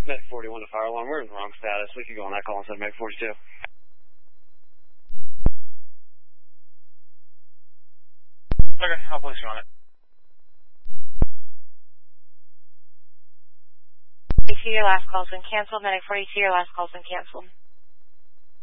Medic 41 to fire alarm. We're in the wrong status. We could go on that call instead of Medic 42. Okay, I'll place you on it. Your last call's been canceled. Medic 42, your last call's been canceled.